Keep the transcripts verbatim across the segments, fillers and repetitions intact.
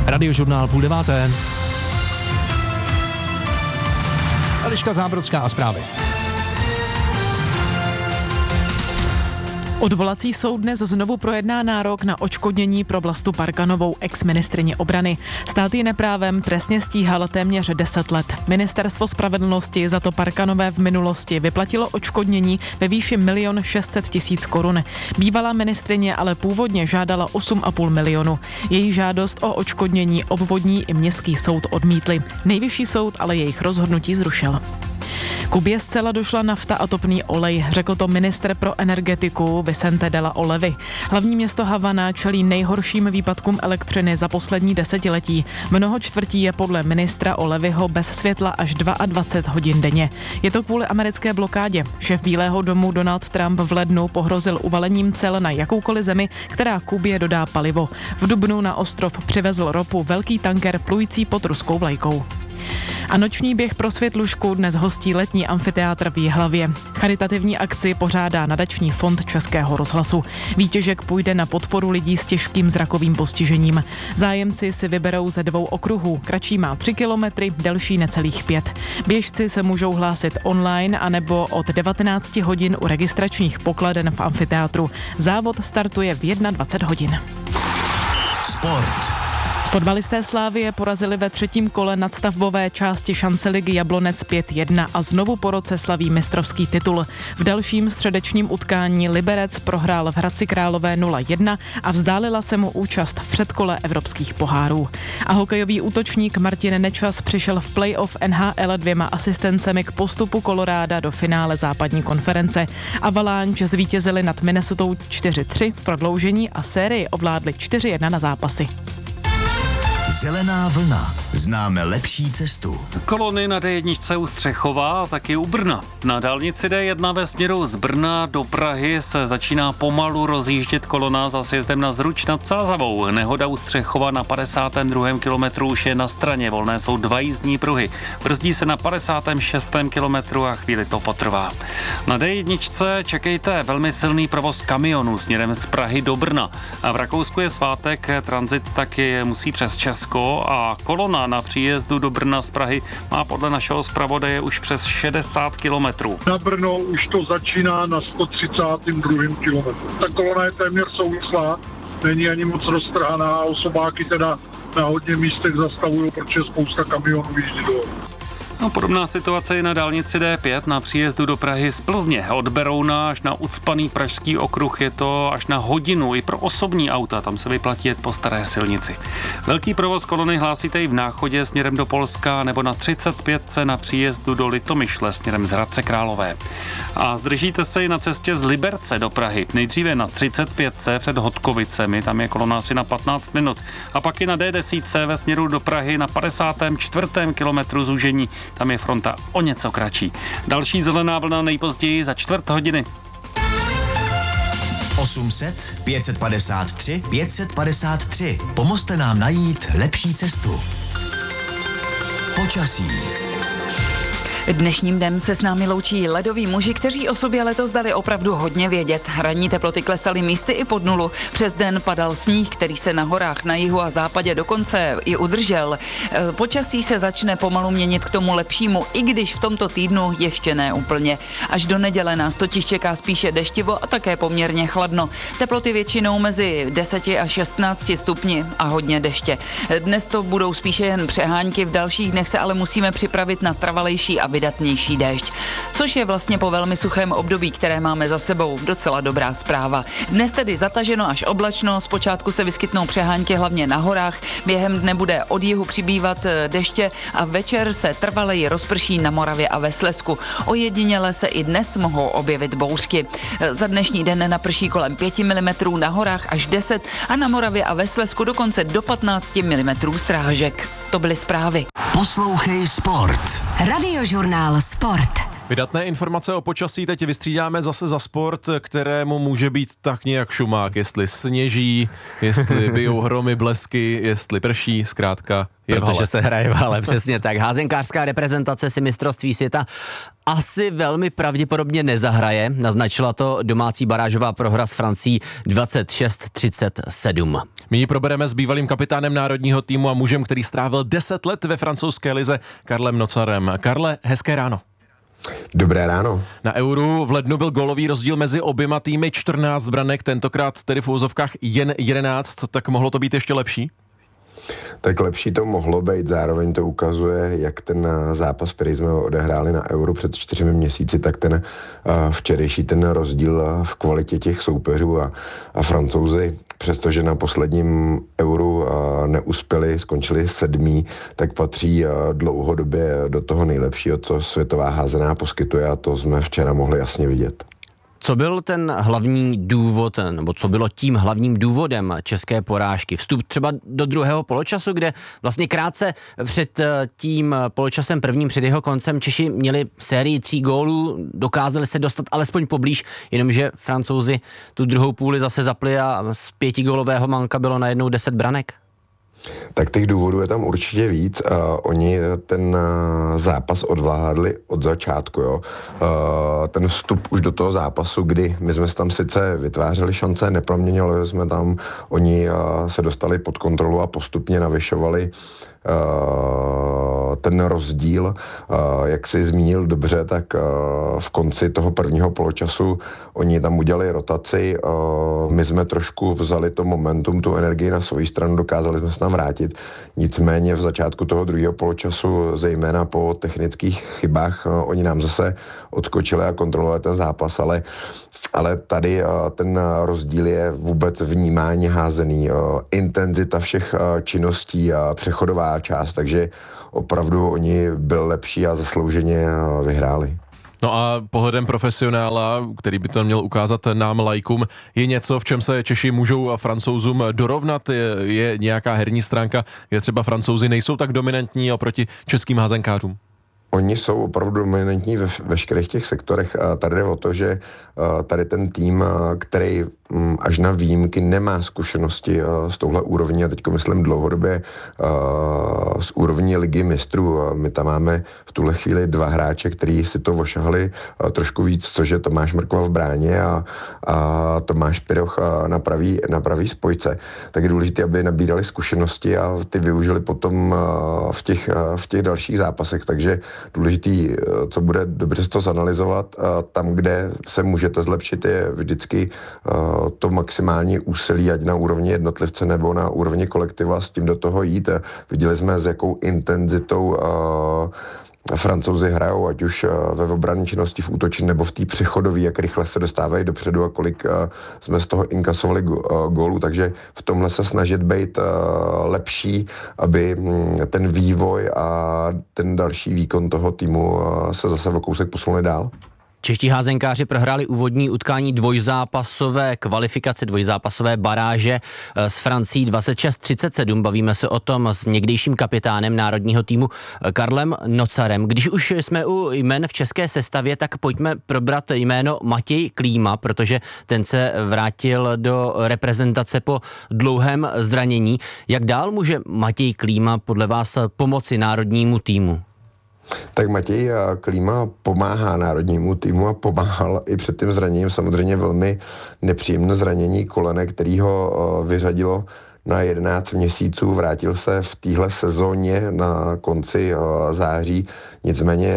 Radiožurnál půl deváté. Eliška Zábrodská a zprávy. Odvolací soud dnes znovu projedná nárok na odškodnění pro Vlastu Parkanovou, ex-ministryni obrany. Stát ji neprávem trestně stíhal téměř deset let. Ministerstvo spravedlnosti za to Parkanové v minulosti vyplatilo odškodnění ve výši milion šest set tisíc korun. Bývalá ministryně ale původně žádala osm a půl milionu. Její žádost o odškodnění obvodní i městský soud odmítli. Nejvyšší soud ale jejich rozhodnutí zrušil. Kubě zcela došla nafta a topný olej, řekl to ministr pro energetiku Vicente de la Olevy. Hlavní město Havana čelí nejhorším výpadkům elektřiny za poslední desetiletí. Mnoho čtvrtí je podle ministra Olevyho bez světla až dvacet dva hodin denně. Je to kvůli americké blokádě. Šéf Bílého domu Donald Trump v lednu pohrozil uvalením cel na jakoukoliv zemi, která Kubě dodá palivo. V dubnu na ostrov přivezl ropu velký tanker plující pod ruskou vlajkou. A noční běh pro Světlušku dnes hostí letní amfiteátr v Jihlavě. Charitativní akci pořádá nadační fond Českého rozhlasu. Výtěžek půjde na podporu lidí s těžkým zrakovým postižením. Zájemci si vyberou ze dvou okruhů. Kratší má tři kilometry, delší necelých pět. Běžci se můžou hlásit online anebo od devatenácti hodin u registračních pokladen v amfiteátru. Závod startuje v dvacet jedna hodin. Sport. Fotbalisté Slavie porazili ve třetím kole nadstavbové části šanceligy Jablonec pět jedna a znovu po roce slaví mistrovský titul. V dalším středečním utkání Liberec prohrál v Hradci Králové nula jedna a vzdálila se mu účast v předkole evropských pohárů. A hokejový útočník Martin Nečas přišel v playoff N H L dvěma asistencemi k postupu Koloráda do finále západní konference. Avalanche zvítězili nad Minnesotou čtyři tři v prodloužení a sérii ovládli čtyři jedna na zápasy. Zelená vlna. Známe lepší cestu. Kolony na D jedna u Střechova a taky u Brna. Na dálnici D jedna ve směru z Brna do Prahy se začíná pomalu rozjíždět kolona za sjezdem na Zruč nad Sázavou. Nehoda u Střechova na padesátém druhém kilometru už je na straně. Volné jsou dva jízdní pruhy. Brzdí se na padesátém šestém kilometru a chvíli to potrvá. Na D jedna čekejte velmi silný provoz kamionů směrem z Prahy do Brna. A v Rakousku je svátek, tranzit taky musí přes Česko a kolona na příjezdu do Brna z Prahy má podle našeho zpravodaje už přes šedesát kilometrů. Na Brno už to začíná na sto třicátém druhém kilometru. Ta kolona je téměř souvislá, není ani moc roztrhaná a osobáky teda na hodně místech zastavují, protože spousta kamionů jíždí dolů. No, podobná situace je na dálnici D pět na příjezdu do Prahy z Plzně. Od Berouna až na ucpaný pražský okruh je to až na hodinu i pro osobní auta. Tam se vyplatí jet po staré silnici. Velký provoz kolony hlásíte i v Náchodě směrem do Polska nebo na třicet pět na příjezdu do Litomyšle směrem z Hradce Králové. A zdržíte se i na cestě z Liberce do Prahy. Nejdříve na třicet pět před Hodkovicemi, tam je kolona asi na patnáct minut. A pak i na D deset ve směru do Prahy na padesátém čtvrtém kilometru zúžení. Tam je fronta o něco kratší. Další zelená vlna nejpozději za čtvrt hodiny. osm set, pět set padesát tři, pět set padesát tři. Pomozte nám najít lepší cestu. Počasí. Dnešním dnem se s námi loučí ledoví muži, kteří o sobě letos dali opravdu hodně vědět. Ranní teploty klesaly místy i pod nulu. Přes den padal sníh, který se na horách na jihu a západě dokonce i udržel. Počasí se začne pomalu měnit k tomu lepšímu, i když v tomto týdnu ještě ne úplně. Až do neděle nás totiž čeká spíše deštivo a také poměrně chladno. Teploty většinou mezi deseti a šestnácti stupni a hodně deště. Dnes to budou spíše jen přehánky, v dalších dnech se ale musíme připravit na trvalejší a vydatnější déšť, což je vlastně po velmi suchém období, které máme za sebou, docela dobrá zpráva. Dnes tedy zataženo až oblačno, zpočátku se vyskytnou přehánky hlavně na horách, během dne bude od jihu přibývat deště a večer se trvaleji rozprší na Moravě a ve Slezsku. Ojediněle se i dnes mohou objevit bouřky. Za dnešní den naprší kolem pět milimetrů, na horách až deset a na Moravě a ve Slezsku dokonce do patnáct milimetrů srážek. To byly zprávy. Poslouchej Sport. Radiožurnál Sport. Vydatné informace o počasí teď vystřídáme zase za sport, kterému může být tak nějak šumák, jestli sněží, jestli bijou hromy, blesky, jestli prší, zkrátka je v hale. Protože se hraje v hale, přesně tak. Házenkářská reprezentace si mistrovství světa asi velmi pravděpodobně nezahraje. Naznačila to domácí barážová prohra s Francií dvacet šest třicet sedm. My ji probereme s bývalým kapitánem národního týmu a mužem, který strávil deset let ve francouzské lize, Karlem Nocarem. Karle, hezké ráno. Dobré ráno. Na Euru v lednu byl gólový rozdíl mezi oběma týmy čtrnáct branek, tentokrát tedy v úzovkách jen jedenáct, tak mohlo to být ještě lepší? Tak lepší to mohlo být, zároveň to ukazuje, jak ten zápas, který jsme odehráli na Euro před čtyřmi měsíci, tak ten včerejší ten rozdíl v kvalitě těch soupeřů a, a Francouzi, přestože na posledním Euru neuspěli, skončili sedmí, tak patří dlouhodobě do toho nejlepšího, co světová házená poskytuje, a to jsme včera mohli jasně vidět. Co byl ten hlavní důvod, nebo co bylo tím hlavním důvodem české porážky? Vstup třeba do druhého poločasu, kde vlastně krátce před tím poločasem prvním, před jeho koncem, Češi měli sérii tří gólů, dokázali se dostat alespoň poblíž, jenomže Francouzi tu druhou půli zase zapli a z pětigólového manka bylo najednou deset branek. Tak těch důvodů je tam určitě víc. Uh, oni ten uh, zápas odvládli od začátku. Jo. Uh, ten vstup už do toho zápasu, kdy my jsme tam sice vytvářeli šance, neproměnili jsme tam, oni uh, se dostali pod kontrolu a postupně navyšovali Uh, ten rozdíl, uh, jak jsi zmínil dobře, tak uh, v konci toho prvního poločasu oni tam udělali rotaci, uh, my jsme trošku vzali to momentum, tu energii na svou stranu, dokázali jsme se tam vrátit, nicméně v začátku toho druhého poločasu, zejména po technických chybách, uh, oni nám zase odskočili a kontrolovali ten zápas, ale, ale tady uh, ten rozdíl je vůbec vnímání házený, uh, intenzita všech uh, činností a přechodová část, takže opravdu oni byli lepší a zaslouženě vyhráli. No a pohledem profesionála, který by to měl ukázat nám lajkům, je něco, v čem se Češi můžou Francouzům dorovnat? Je, je nějaká herní stránka, kde třeba Francouzi nejsou tak dominantní oproti českým házenkářům? Oni jsou opravdu dominantní ve veškerých těch sektorech. Tady jde o to, že tady ten tým, který až na výjimky nemá zkušenosti s touhle úrovní, a teďko myslím dlouhodobě z úrovní ligy mistrů. My tam máme v tuhle chvíli dva hráče, kteří si to ošahli trošku víc, což je Tomáš Mrkva v bráně a, a Tomáš Piroch na pravý, na pravý spojce. Tak je důležité, aby nabírali zkušenosti a ty využili potom v těch, v těch dalších zápasech. Takže důležitý, co bude dobře to zanalyzovat, tam, kde se můžete zlepšit, je vždycky to maximální úsilí, ať na úrovni jednotlivce nebo na úrovni kolektiva, s tím do toho jít. Viděli jsme, s jakou intenzitou Francouzi hrajou, ať už ve obranné činnosti, v útočení nebo v té přechodové, jak rychle se dostávají dopředu a kolik jsme z toho inkasovali gólů, takže v tomhle se snažit být lepší, aby ten vývoj a ten další výkon toho týmu se zase o kousek posunuli dál. Čeští házenkáři prohráli úvodní utkání dvojzápasové kvalifikace, dvojzápasové baráže s Francií dvacet šest třicet sedm. Bavíme se o tom s někdejším kapitánem národního týmu Karlem Nocarem. Když už jsme u jmen v české sestavě, tak pojďme probrat jméno Matěj Klíma, protože ten se vrátil do reprezentace po dlouhém zranění. Jak dál může Matěj Klíma podle vás pomoci národnímu týmu? Tak Matěj Klíma pomáhá národnímu týmu a pomáhal i před tím zraněním. Samozřejmě velmi nepříjemné zranění kolene, který ho vyřadilo na jedenáct měsíců, vrátil se v téhle sezóně na konci září, nicméně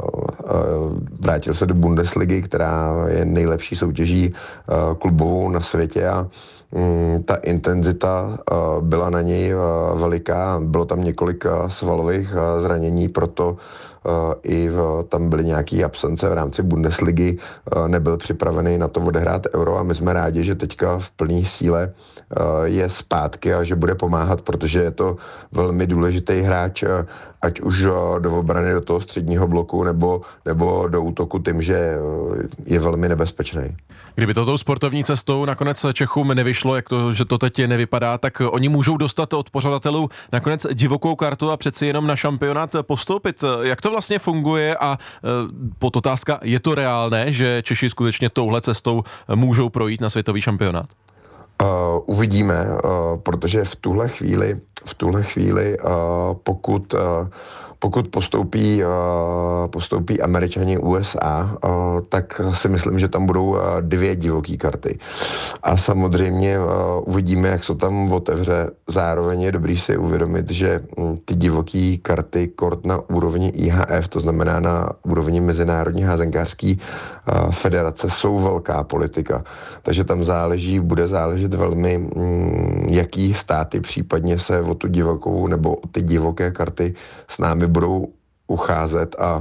vrátil se do Bundesligy, která je nejlepší soutěží klubovou na světě a ta intenzita byla na něj veliká, bylo tam několik svalových zranění, proto i tam byly nějaké absence v rámci Bundesligy, nebyl připravený na to odehrát Euro a my jsme rádi, že teďka v plné síle je zpátky a že bude pomáhat, protože je to velmi důležitý hráč, ať už do obrany, do toho středního bloku nebo, nebo do útoku tím, že je velmi nebezpečný. Kdyby to tou sportovní cestou nakonec Čechům nevyšlo, vyšlo, jak to, že to teď nevypadá, tak oni můžou dostat od pořadatelů nakonec divokou kartu a přeci jenom na šampionát postoupit. Jak to vlastně funguje a pod otázka, je to reálné, že Češi skutečně touhle cestou můžou projít na světový šampionát? Uh, uvidíme, uh, protože v tuhle chvíli, v tuhle chvíli, uh, pokud, uh, pokud postoupí, uh, postoupí Američani U S A, uh, tak si myslím, že tam budou uh, dvě divoké karty. A samozřejmě uh, uvidíme, jak se tam otevře. Zároveň je dobrý si uvědomit, že um, ty divoké karty kort na úrovni I H F, to znamená na úrovni Mezinárodní házenkářské uh, federace, jsou velká politika. Takže tam záleží, bude záležet velmi, mm, jaký státy případně se o tu divokou nebo o ty divoké karty s námi budou ucházet a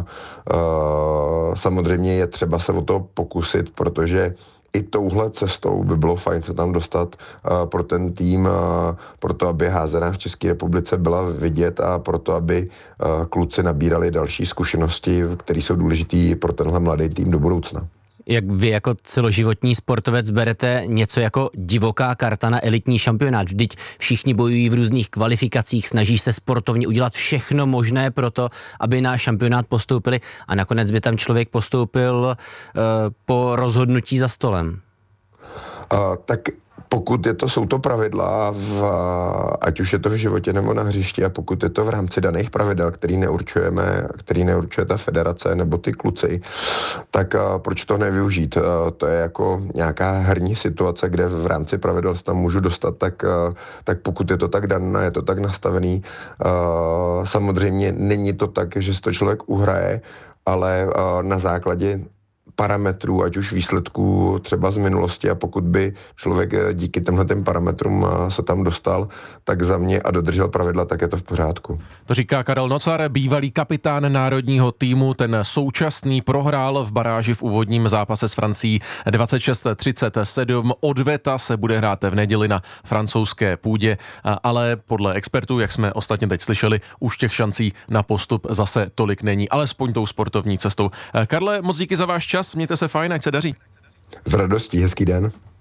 uh, samozřejmě je třeba se o to pokusit, protože i touhle cestou by bylo fajn se tam dostat uh, pro ten tým, uh, pro to, aby házená v České republice byla vidět a pro to, aby uh, kluci nabírali další zkušenosti, které jsou důležité pro tenhle mladý tým do budoucna. Jak vy jako celoživotní sportovec berete něco jako divoká karta na elitní šampionát? Vždyť všichni bojují v různých kvalifikacích, snaží se sportovně udělat všechno možné pro to, aby na šampionát postoupili a nakonec by tam člověk postoupil uh, po rozhodnutí za stolem. Uh, tak pokud je to, jsou to pravidla, v, ať už je to v životě nebo na hřišti, a pokud je to v rámci daných pravidel, který neurčujeme, který neurčuje ta federace nebo ty kluci, tak a, proč to nevyužít? A, to je jako nějaká herní situace, kde v rámci pravidel se tam můžu dostat, tak, a, tak pokud je to tak dané, je to tak nastavený. A, samozřejmě není to tak, že si to člověk uhraje, ale a, na základě parametrů, ať už výsledků třeba z minulosti, a pokud by člověk díky těmhle těm parametrům se tam dostal, tak za mě a dodržel pravidla, tak je to v pořádku. To říká Karel Nocar, bývalý kapitán národního týmu, ten současný prohrál v baráži v úvodním zápase s Francií dvacet šest třicet sedm. Odveta se bude hrát v neděli na francouzské půdě, ale podle expertů, jak jsme ostatně teď slyšeli, už těch šancí na postup zase tolik není, alespoň tou sportovní cestou. Karle, moc díky za váš čas, mějte se fajn, ať se daří. S radostí, hezký den.